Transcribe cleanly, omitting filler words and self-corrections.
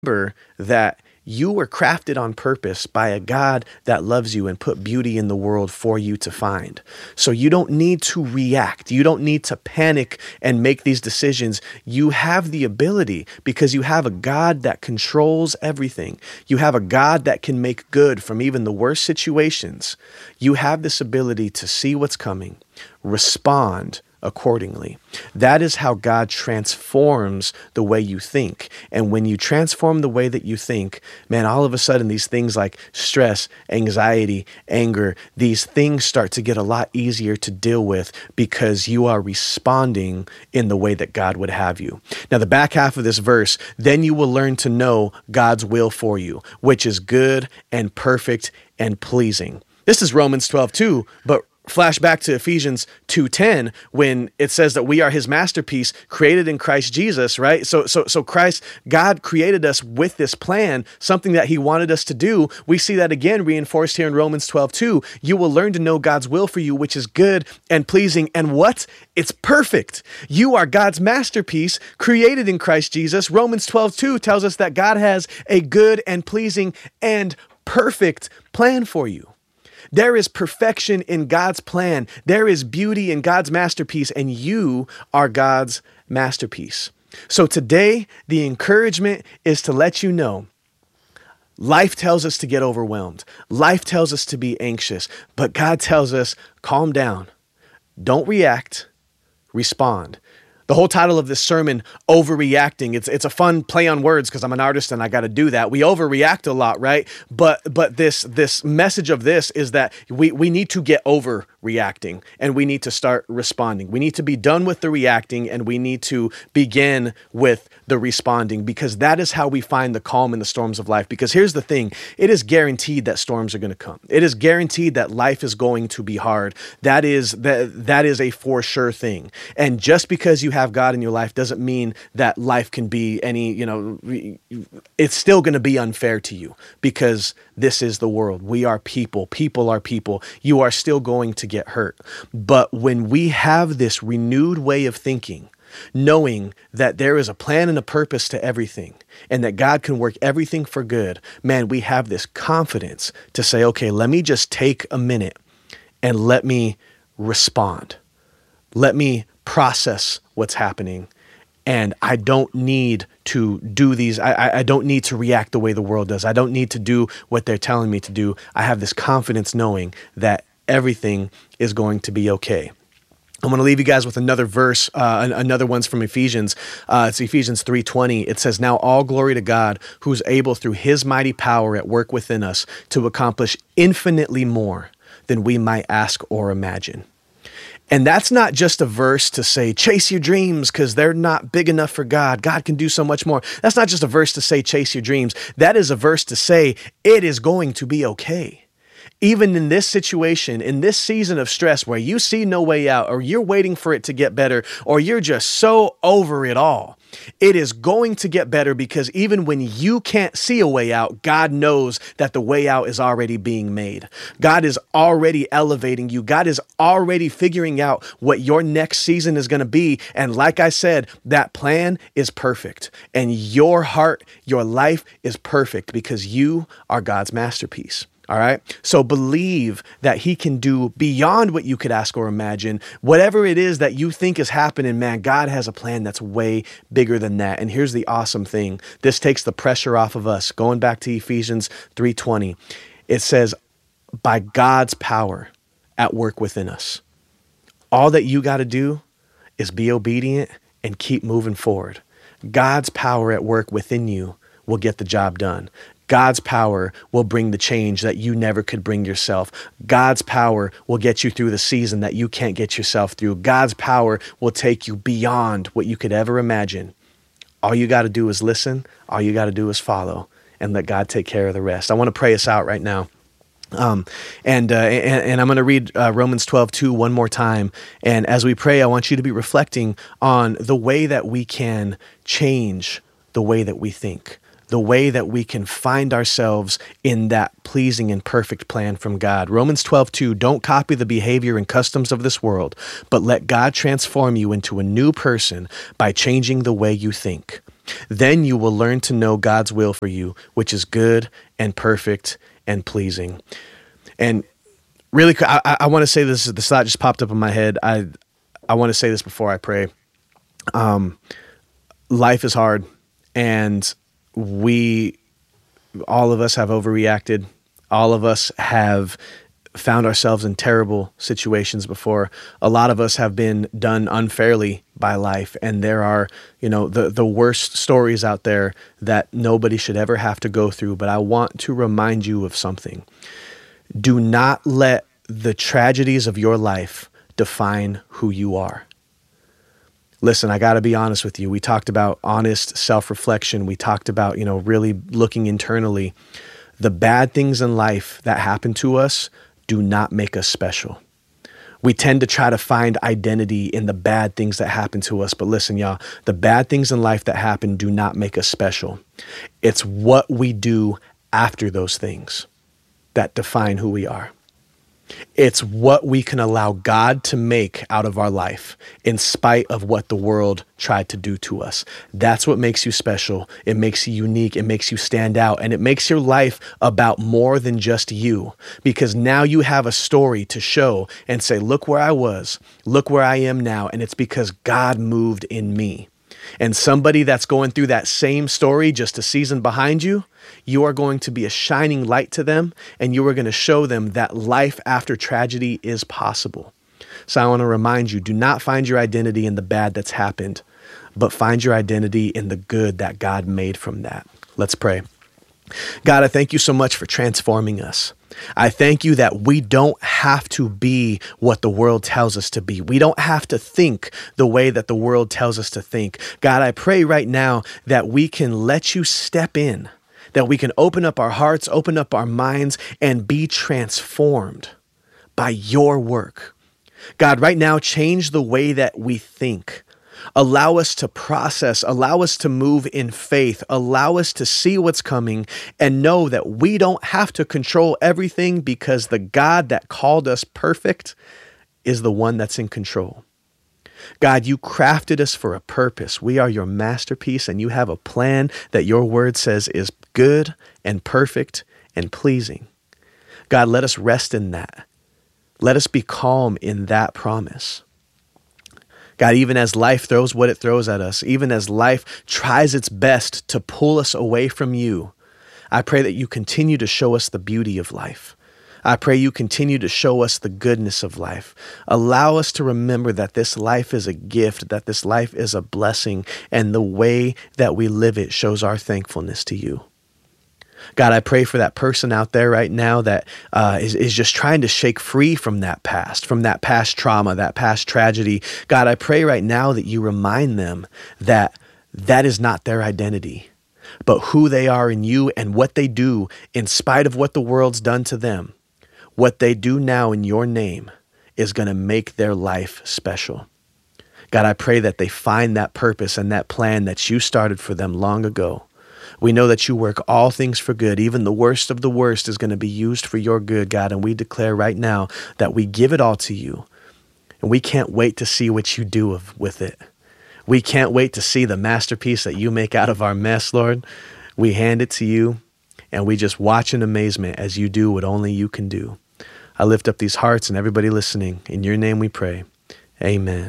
remember that you were crafted on purpose by a God that loves you and put beauty in the world for you to find. So you don't need to react. You don't need to panic and make these decisions. You have the ability because you have a God that controls everything. You have a God that can make good from even the worst situations. You have this ability to see what's coming, respond accordingly. That is how God transforms the way you think. And when you transform the way that you think, man, all of a sudden these things like stress, anxiety, anger, these things start to get a lot easier to deal with because you are responding in the way that God would have you. Now, the back half of this verse, then you will learn to know God's will for you, which is good and perfect and pleasing. This is Romans 12:2, but flash back to Ephesians 2:10 when it says that we are his masterpiece created in Christ Jesus, right? So Christ, God created us with this plan, something that he wanted us to do. We see that again reinforced here in Romans 12:2. You will learn to know God's will for you, which is good and pleasing. And what? It's perfect. You are God's masterpiece created in Christ Jesus. Romans 12:2 tells us that God has a good and pleasing and perfect plan for you. There is perfection in God's plan. There is beauty in God's masterpiece, and you are God's masterpiece. So today, the encouragement is to let you know life tells us to get overwhelmed. Life tells us to be anxious, but God tells us, calm down. Don't react, respond. The whole title of this sermon, Overreacting, it's a fun play on words because I'm an artist and I got to do that. We overreact a lot, right? But this message of this is that we need to get over reacting and we need to start responding. We need to be done with the reacting and we need to begin with the responding, because that is how we find the calm in the storms of life. Because here's the thing, it is guaranteed that storms are going to come. It is guaranteed that life is going to be hard. That is a for sure thing. And just because you have God in your life doesn't mean that life can be it's still going to be unfair to you, because this is the world. We are people. People are people. You are still going to get hurt. But when we have this renewed way of thinking, knowing that there is a plan and a purpose to everything and that God can work everything for good, man, we have this confidence to say, okay, let me just take a minute and let me respond. Let me process what's happening. And I don't need to do these. I don't need to react the way the world does. I don't need to do what they're telling me to do. I have this confidence knowing that everything is going to be okay. I'm going to leave you guys with another verse, another one's from Ephesians. It's Ephesians 3:20. It says, now all glory to God, who's able through his mighty power at work within us to accomplish infinitely more than we might ask or imagine. And that's not just a verse to say, chase your dreams because they're not big enough for God. God can do so much more. That's not just a verse to say, chase your dreams. That is a verse to say, it is going to be okay. Even in this situation, in this season of stress where you see no way out, or you're waiting for it to get better, or you're just so over it all, it is going to get better, because even when you can't see a way out, God knows that the way out is already being made. God is already elevating you. God is already figuring out what your next season is going to be. And like I said, that plan is perfect. And your heart, your life is perfect because you are God's masterpiece. All right. So believe that he can do beyond what you could ask or imagine. Whatever it is that you think is happening, man, God has a plan that's way bigger than that. And here's the awesome thing. This takes the pressure off of us. Going back to Ephesians 3:20, it says, by God's power at work within us. All that you got to do is be obedient and keep moving forward. God's power at work within you will get the job done. God's power will bring the change that you never could bring yourself. God's power will get you through the season that you can't get yourself through. God's power will take you beyond what you could ever imagine. All you got to do is listen. All you got to do is follow and let God take care of the rest. I want to pray us out right now. And I'm going to read Romans 12:2 one more time. And as we pray, I want you to be reflecting on the way that we can change the way that we think, the way that we can find ourselves in that pleasing and perfect plan from God. Romans 12:2, don't copy the behavior and customs of this world, but let God transform you into a new person by changing the way you think. Then you will learn to know God's will for you, which is good and perfect and pleasing. And really, I want to say this. This thought just popped up in my head. I want to say this before I pray. Life is hard, and all of us have overreacted. All of us have found ourselves in terrible situations before. A lot of us have been done unfairly by life, and there are, the worst stories out there that nobody should ever have to go through. But I want to remind you of something. Do not let the tragedies of your life define who you are. Listen, I got to be honest with you. We talked about honest self-reflection. We talked about, really looking internally. The bad things in life that happen to us do not make us special. We tend to try to find identity in the bad things that happen to us. But listen, y'all, the bad things in life that happen do not make us special. It's what we do after those things that define who we are. It's what we can allow God to make out of our life in spite of what the world tried to do to us. That's what makes you special. It makes you unique. It makes you stand out. And it makes your life about more than just you, because now you have a story to show and say, look where I was, look where I am now. And it's because God moved in me. And somebody that's going through that same story just a season behind you, you are going to be a shining light to them, and you are going to show them that life after tragedy is possible. So I want to remind you, do not find your identity in the bad that's happened, but find your identity in the good that God made from that. Let's pray. God, I thank you so much for transforming us. I thank you that we don't have to be what the world tells us to be. We don't have to think the way that the world tells us to think. God, I pray right now that we can let you step in, that we can open up our hearts, open up our minds, and be transformed by your work. God, right now, change the way that we think. Allow us to process, allow us to move in faith, allow us to see what's coming and know that we don't have to control everything, because the God that called us perfect is the one that's in control. God, you crafted us for a purpose. We are your masterpiece, and you have a plan that your word says is good and perfect and pleasing. God, let us rest in that. Let us be calm in that promise. God, even as life throws what it throws at us, even as life tries its best to pull us away from you, I pray that you continue to show us the beauty of life. I pray you continue to show us the goodness of life. Allow us to remember that this life is a gift, that this life is a blessing, and the way that we live it shows our thankfulness to you. God, I pray for that person out there right now that is just trying to shake free from that past trauma, that past tragedy. God, I pray right now that you remind them that that is not their identity, but who they are in you and what they do in spite of what the world's done to them. What they do now in your name is going to make their life special. God, I pray that they find that purpose and that plan that you started for them long ago. We know that you work all things for good. Even the worst of the worst is going to be used for your good, God. And we declare right now that we give it all to you. And we can't wait to see what you do with it. We can't wait to see the masterpiece that you make out of our mess, Lord. We hand it to you, and we just watch in amazement as you do what only you can do. I lift up these hearts and everybody listening. In your name we pray. Amen.